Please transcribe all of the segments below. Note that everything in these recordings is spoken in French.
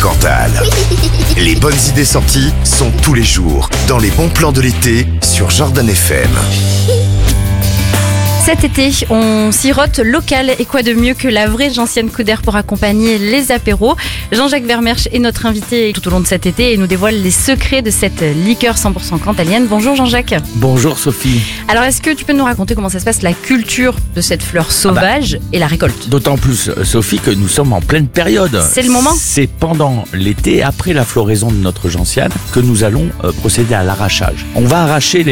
Cantal. Les bonnes idées sorties sont tous les jours dans les bons plans de l'été sur Jordan FM. Cet été, on sirote local et quoi de mieux que la vraie gentiane Couder pour accompagner les apéros. Jean-Jacques Vermersch est notre invité tout au long de cet été et nous dévoile les secrets de cette liqueur 100% cantalienne. Bonjour Jean-Jacques. Bonjour Sophie. Alors est-ce que tu peux nous raconter comment ça se passe, la culture de cette fleur sauvage et la récolte? D'autant plus Sophie que nous sommes en pleine période. C'est le moment. C'est pendant l'été, après la floraison de notre gentiane, que nous allons procéder à l'arrachage. On va arracher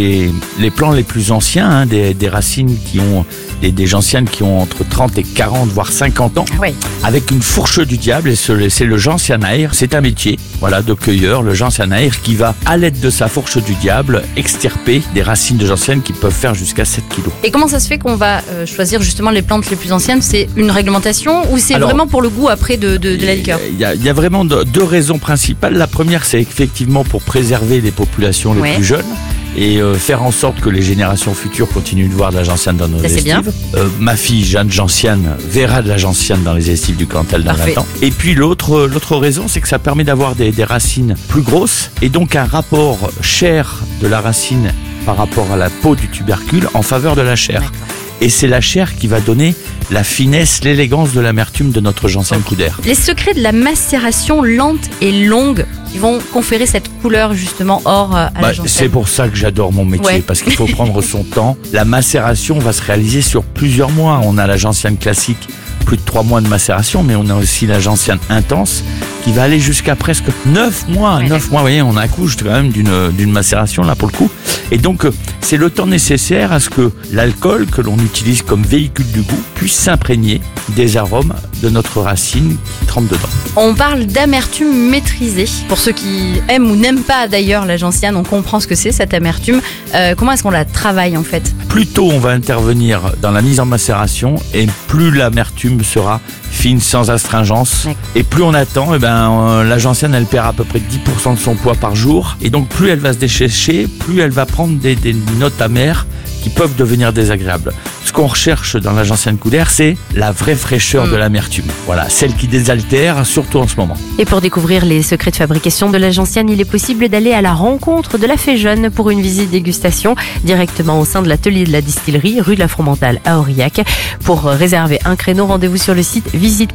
les plants les plus anciens, des racines qui ont des gentianes qui ont entre 30 et 40 voire 50 ans, Oui. avec une fourche du diable, et c'est le gentianaire, c'est un métier de cueilleur, le gentianaire qui va à l'aide de sa fourche du diable extirper des racines de gentiane qui peuvent faire jusqu'à 7 kilos. Et comment ça se fait qu'on va choisir justement les plantes les plus anciennes? C'est une réglementation ou c'est vraiment pour le goût après de la liqueur? Il y a vraiment deux raisons principales. La première, c'est effectivement pour préserver les populations les plus jeunes et faire en sorte que les générations futures continuent de voir de la gentiane dans nos estives. Ma fille Jeanne Gentiane verra de la gentiane dans les estives du Cantal dans 20 ans. Et puis l'autre raison, c'est que ça permet d'avoir des racines plus grosses et donc un rapport chair de la racine par rapport à la peau du tubercule en faveur de la chair. Et c'est la chair qui va donner la finesse, l'élégance de l'amertume de notre gentiane Couder. Les secrets de la macération lente et longue qui vont conférer cette couleur justement or à la gentiane. C'est pour ça que j'adore mon métier, parce qu'il faut prendre son temps. La macération va se réaliser sur plusieurs mois. On a la gentiane classique, plus de 3 mois de macération, mais on a aussi la gentiane intense qui va aller jusqu'à presque 9 mois. 9 mois, vous voyez, on accouche quand même d'une macération là pour le coup. Et donc, c'est le temps nécessaire à ce que l'alcool que l'on utilise comme véhicule du goût puisse s'imprégner des arômes de notre racine qui trempe dedans. On parle d'amertume maîtrisée. Pour ceux qui aiment ou n'aiment pas d'ailleurs la gentiane, on comprend ce que c'est cette amertume. Comment est-ce qu'on la travaille en fait? Plus tôt on va intervenir dans la mise en macération et plus l'amertume sera fine, sans astringence. Et plus on attend, la gentiane elle perd à peu près 10% de son poids par jour. Et donc plus elle va se dessécher, plus elle va prendre des notes amères qui peuvent devenir désagréables. Ce qu'on recherche dans la gentiane Couder, c'est la vraie fraîcheur de l'amertume. Voilà, celle qui désaltère, surtout en ce moment. Et pour découvrir les secrets de fabrication de la gentiane, il est possible d'aller à la rencontre de la Fée Jeune pour une visite dégustation directement au sein de l'atelier de la distillerie, rue de la Fromentale à Aurillac. Pour réserver un créneau, rendez-vous sur le site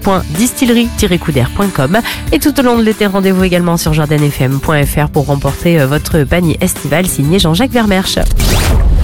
visite.distillerie-couder.com. Et tout au long de l'été, rendez-vous également sur jordanfm.fr pour remporter votre panier estival signé Jean-Jacques Vermersch.